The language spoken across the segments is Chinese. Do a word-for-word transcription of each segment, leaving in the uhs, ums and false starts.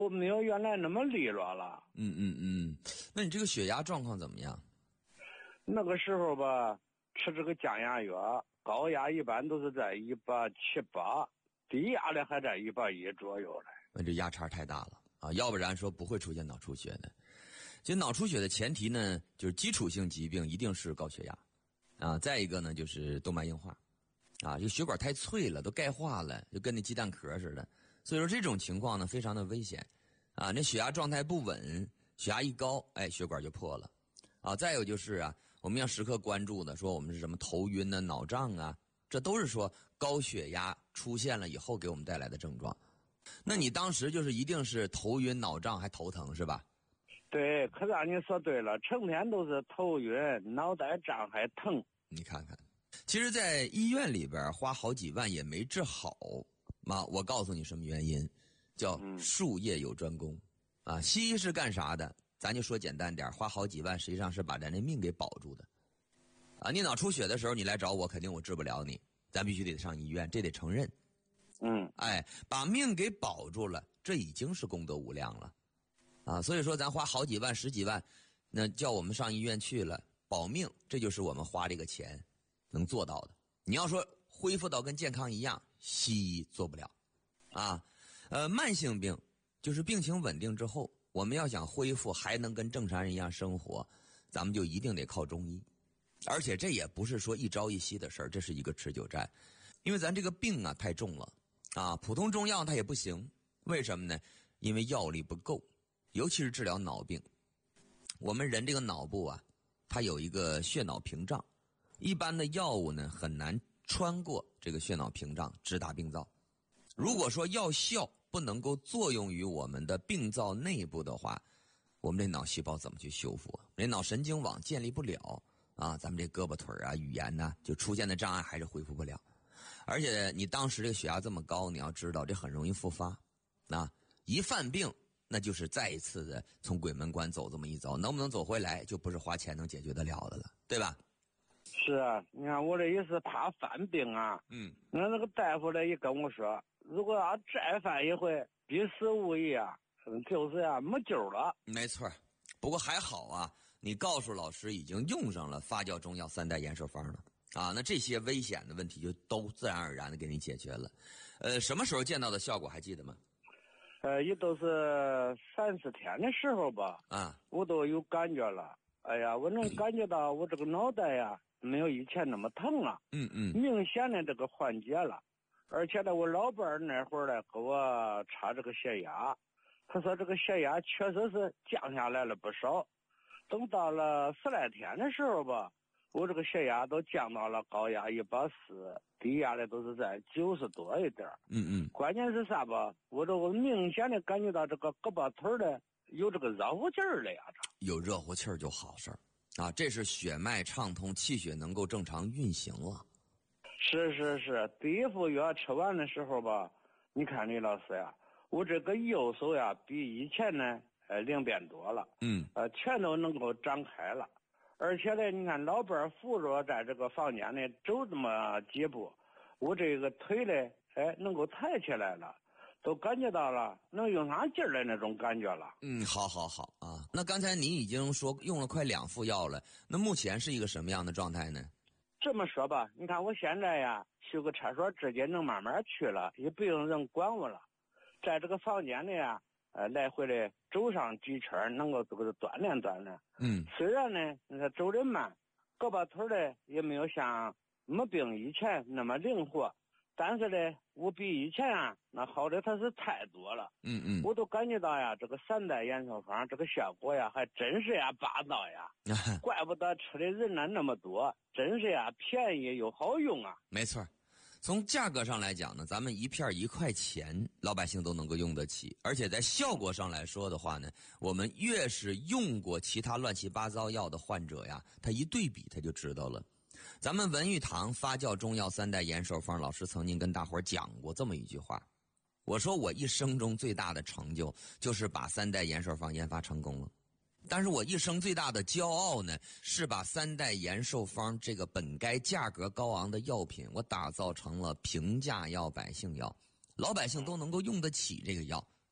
我没有原来那么利落了。 嗯嗯嗯，那你这个血压状况怎么样？ 那个时候吧，吃这个降压药，高压一般都是在一百七八，低压的还在一百一左右嘞。 那这压差太大了啊！要不然说不会出现脑出血的。其实脑出血的前提呢，就是基础性疾病一定是高血压啊，再一个呢就是动脉硬化啊，这血管太脆了，都钙化了，就跟那鸡蛋壳似的。所以说这种情况呢非常的危险啊！那血压状态不稳，血压一高，哎，血管就破了啊！再有就是啊，我们要时刻关注的，说我们是什么头晕啊、脑胀啊，这都是说高血压出现了以后给我们带来的症状。那你当时就是一定是头晕脑胀还头疼是吧？ 对，科长你说对了，成天都是头晕脑袋胀还疼。 你看看，其实在医院里边花好几万也没治好嘛。我告诉你什么原因，叫术业有专攻啊。西医是干啥的？咱就说简单点，花好几万实际上是把咱的命给保住的啊。你脑出血的时候你来找我，肯定我治不了你，咱必须得上医院，这得承认。 嗯， 哎，把命给保住了，这已经是功德无量了啊！所以说咱花好几万十几万，那叫我们上医院去了保命，这就是我们花这个钱能做到的。你要说恢复到跟健康一样，西医做不了啊。呃，慢性病就是病情稳定之后，我们要想恢复还能跟正常人一样生活，咱们就一定得靠中医。而且这也不是说一朝一夕的事儿，这是一个持久战。因为咱这个病啊太重了啊，普通中药它也不行。为什么呢？因为药力不够，尤其是治疗脑病。我们人这个脑部啊，它有一个血脑屏障，一般的药物呢很难穿过这个血脑屏障直达病灶。如果说药效不能够作用于我们的病灶内部的话，我们这脑细胞怎么去修复啊？这脑神经网建立不了啊，咱们这胳膊腿啊、语言呐、啊，就出现的障碍还是恢复不了。而且你当时这个血压这么高，你要知道这很容易复发啊，一犯病那就是再一次的从鬼门关走这么一遭，能不能走回来就不是花钱能解决得了的了，对吧？ 是啊，你看我这也是怕犯病啊。 嗯， 那那个大夫呢也跟我说，如果要再犯一回，必死无疑啊，就是呀、啊、没救了。 没错，不过还好啊，你告诉老师已经用上了发酵中药三代延寿方了啊，那这些危险的问题就都自然而然的给你解决了。呃，什么时候见到的效果还记得吗？ 呃，也都是三四天的时候吧。 啊， 我都有感觉了。哎呀，我能感觉到我这个脑袋呀没有以前那么疼了。 嗯嗯， 明显的这个缓解了。而且呢，我老伴儿那会儿呢给我查这个血压，他说这个血压确实是降下来了不少。等到了十来天的时候吧，我这个血压都降到了高压一百四，低压的都是在九十多一点。 嗯嗯， 关键是啥吧？我这我明显的感觉到这个胳膊腿的有这个热乎劲儿了呀！ 有热乎气儿就好事儿啊，这是血脉畅通，气血能够正常运行了。 是是是，第一副药吃完的时候吧，你看李老师呀，我这个右手呀比以前呢呃灵便多了。 嗯， 呃，全都能够展开了。而且呢，你看老伴儿扶着在这个房间里走这么几步，我这个腿呢，哎，能够抬起来了，都感觉到了能用上劲儿的那种感觉了。 嗯，好好好啊。那刚才你已经说用了快两副药了，那目前是一个什么样的状态呢？ 这么说吧，你看我现在呀，去个厕所直接能慢慢去了，也不用人管我了，在这个房间里啊，呃，来回的走上几圈，能够这个锻炼锻炼。 嗯， 虽然呢，你看走得慢，胳膊腿呢也没有像没病以前那么灵活，但是呢，我比以前啊那好的它是太多了。 嗯嗯， 我都感觉到呀，这个三代延寿方这个效果呀，还真是呀霸道呀，怪不得吃的人呢那么多，真是呀便宜又好用啊。 没错。从价格上来讲呢，咱们一片一块钱，老百姓都能够用得起。而且在效果上来说的话呢，我们越是用过其他乱七八糟药的患者呀，他一对比他就知道了。咱们文玉堂发酵中药三代延寿方老师曾经跟大伙儿讲过这么一句话，我说我一生中最大的成就就是把三代延寿方研发成功了。但是我一生最大的骄傲呢，是把三代延寿方这个本该价格高昂的药品，我打造成了平价药、百姓药，老百姓都能够用得起这个药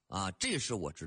啊，这是我知道。